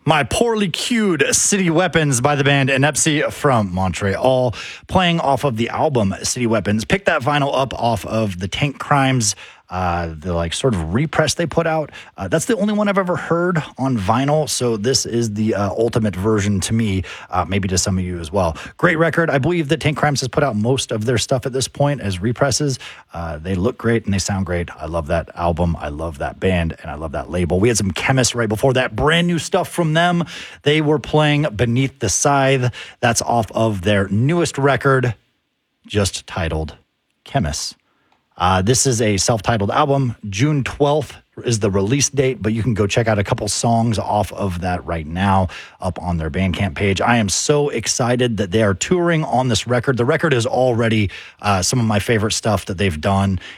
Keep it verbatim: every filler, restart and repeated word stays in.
My poorly cued City Weapons by the band Inepsy from Montreal, playing off of the album City Weapons. Picked that vinyl up off of the Tank Crimes, uh, the like sort of repress they put out. Uh, that's the only one I've ever heard on vinyl, so this is the uh, ultimate version to me, uh, maybe to some of you as well. Great record. I believe that Tank Crimes has put out most of their stuff at this point as represses. Uh, they look great and they sound great. I love that album. I love that band, and I love that label. We had some Chemists right before that. Brand new stuff from them. They were playing Beneath the Scythe. That's off of their newest record, just titled Chemists. Uh, this is a self-titled album. June twelfth is the release date, but you can go check out a couple songs off of that right now up on their Bandcamp page. I am so excited that they are touring on this record. The record is already uh, some of my favorite stuff that they've done,